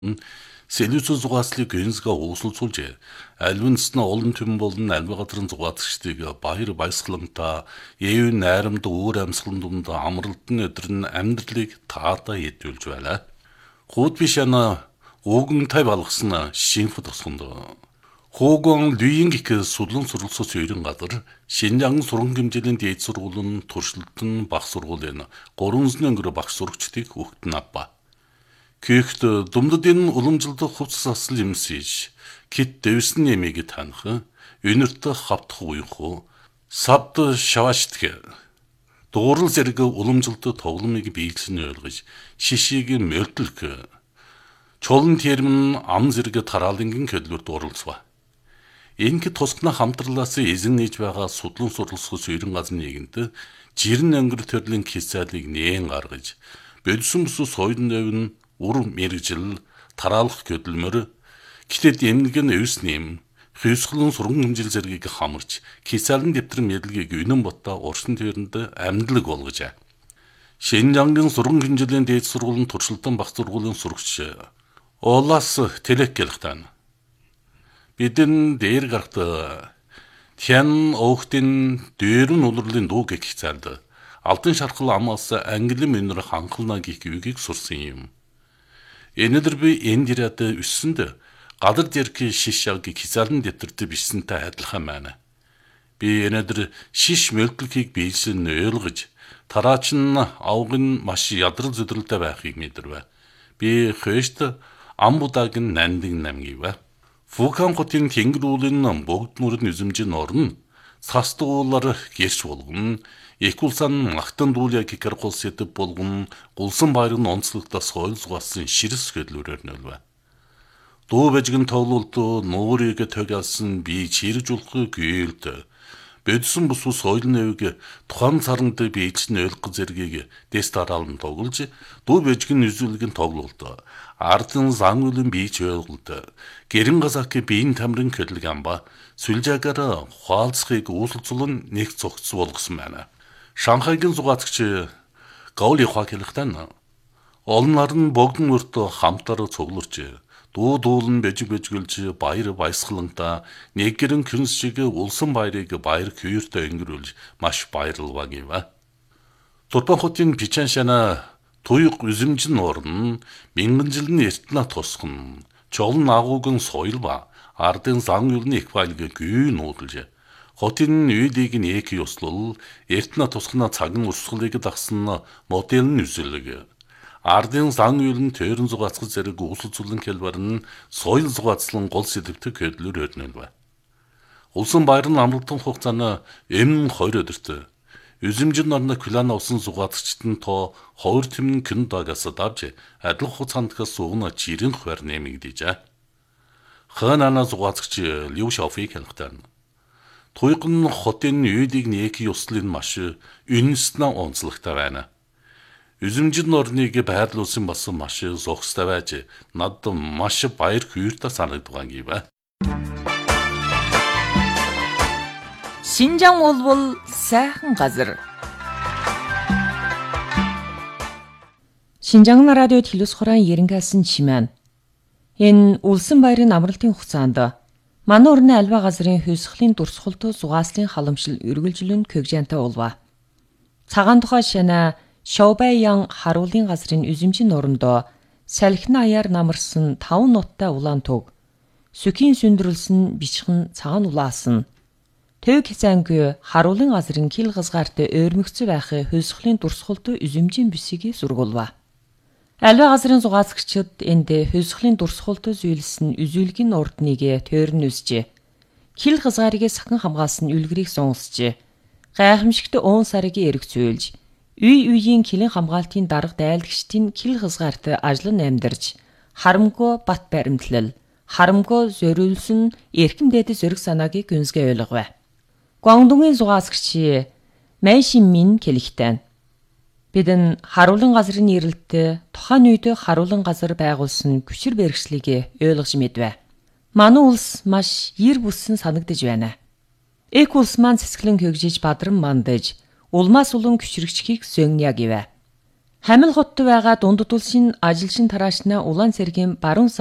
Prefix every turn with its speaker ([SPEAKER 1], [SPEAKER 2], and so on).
[SPEAKER 1] Селюцийн зугааслыг гэнзгээ уусалцуулж альвинсна олон түмэн болон альвагатын зугаацчдыг баяр баясгалантай евэн найрамд өөр амьсгалан дунд амралтын өдрн амьдралыг таата хэдүүлж байна. Хууд биш ана ууган тай балгасна шинф тосгонд. Хоогон Лүйнгик судлан суралцах ерөн газар Шинжаан сургууль хэмжээний дээд сургуулийн туршилтын багш сургуулийн 300 өнгөр багш сурагчдыг өгтөн авба. Гэхдээ думдын уламжлалт хувцас асал юмсиж кит дэвсэн нэмийг таних өнөрт хавтах уянхуу савд шаваштгэ дуурал зэрэг уламжлалт тогломыг биелсэн ойлгож шишийг мөлтөлк чолон термин ам зэрэг тараалангийн хөдлөлт оролцва. Энэ тусгана хамтралаас эзэн нээж байгаа судлан суралцах ерөн газрын нэгэнт жирэн өнгөр төрлийн хязгаарлыг нээн гаргаж бодсон бүс соёлын өвн ур мэрэгжил тараалах хөдөлмөр гэтэд эмгэн өвс нэм хүйсгэлэн сурган хэмжил зэргийг хамарч хязгаарлан дэвтэр мэдлэгийг үнэн боттоо урсан тэрэнд амьдлаг болгожээ. Шинжаангийн сурган хэмжээлийн дээд сургуулийн туршилтын багц сургуулийн сурагч Олас Телекэлхтан бидэн дээр гарахт тян оохтын дээрэн улирлын дуу гэх цаалд алтан шархал амаас англи мөнөр ханхална гэх үгийг сурсан юм. Энэдэр би энэ дирад өссөнд гадар дэрх шишаг хязгаарлан дэвтэрт бичсэнтэй адилхан байна. Би энэдэр шиш мөлтлөхийг биелсэн ойлгож тараач нь авгын маш ядрал зүдрэлтэй байхыг мэдэрвэ. Би хөөст амбудаг нандин намгийва. Фукан хотын тэнгэрүүлэн богд мөрөн үзэмжин орн састуулар гэрч болгон Экулсан махтан дууля гикархол сэтэв болгон гулсан байрын онцлогдоос хойл зугаасан ширс хөдлөрөөр нөлвэ. Дуу бэжгэн тоглолт нуурыг төгөлсөн би чиржүүлэх гээлд бодсон бус соёлын өвг тухайн царанд биечлэн ойлгох зэргийг дестараалн тоглож дуу бэжгэн үзүүлгэн тоглолт ардын зангуулын бийч ойлголт гэрэн газак биеийн тамрын хөдөлгөөн сүлжаагаар хуалцахыг үүсэлцүүлэн нэг цогц болгосон байна. Шанхайгийн зугаацч Гаули Хвакэлхтан олон наран богдон өрт хамтар цугларч дуу дуулан бэжгэлж баяр баясгалантай нэг гэрэн күнс шиг улсан баярыг баяр хүйртэй өнгөрүүлж маш баярлалаа гэв. Турпан хотын Пичаншана туйг үзэмжин орн мянган жилийн эртнэ тусган чолон агууган соёл ба ардын зан юлны эквайлыг гүйн нүүдэлж хотын үйдийг нэг ёслол эртнэ тусгана цагн урсгалыг дагсан модель нь үзэлэг ардын зан юлын төрөн зугаацгал зэрэг үүсэлцүүлэн хэлбэр нь соёл зугаацлан гол сэдвтэг хөдлөр өрнөлвэ. Улсын баяр нь амралтын хугацааны эм 20 өдөрт үзэмжин орны клан усан зугаацчт нь то 2 тэмн кэн дагаас давж адил хугацаандгаас угна жирэн хвар нэмэгдэж. Ханана зугаацч Лю Шаофиг хэлхтэн туйгын хотын үйдийг нэг ёслын маш үнэснэ онцлогтой байна. Үзэмжин орныг байрлуулсан басан маш зохистой байж над маш баяр хүртэ санагдсан гэв.
[SPEAKER 2] Шинжаан улбал сайхан газар. Шинжаан радиод хэлус хорон ерөнхийлсөн чимээн. Энэ улсын баярын амралтын хугацаанд манай орны альва газрын хүйсгэлийн дурсгалт зугааслын халамжил үргэлжлэн көгжэнтэй улва. Цагаан тухай шана Шоубайян харуулын газрын үзэмжин орондоо салхин аяар намарсан 5 нуттай улаан төг. Сүхийн сүндрэлсэн бичхэн цагаан улаасан. Төг хязаангүй харуулын газрын кил газгаарт ойрмөгцөв байх хүйсгэлийн дурсгалт үзэмжин бисгийг сургуулва. Альва газрын зугаацгчид энд хүйсгэлийн дурсгалт зүйлсэн үзүүлгийн ордныг тойрн үсжээ. Кил газгаарыг сахин хамгаалсан үлгэрийг сонсжээ. Гайхамшигт уун сарыг эрг зөөлж үй үеийн килэн хамгаалтын дарга дайлагчдын кил газгаарт ажлан амьдарч харамгүй бат баримтлал харамгүй зориулсан эрхэм дээд зөрг санааг гүнзгий ойлгов. Гуандунгийн зугаацгч Мэйшин Мин Кэлхтэн бидэн харуулан газрын нэрэлт тухайн үед харуулан газар байгуулсан хүчир бэрхшлийг ойлгож мэдвэ. Манай улс маш ер бүссэн санагдаж байна. Эк улс маань цэцгэлэн хөгжиж бадран мандаж улмаас улан хүчрэгчхийг сөнгя гэвэ. Хамил хотод байгаа дундад улсын ажилчин тараачнаа Улаан цэргийн баруун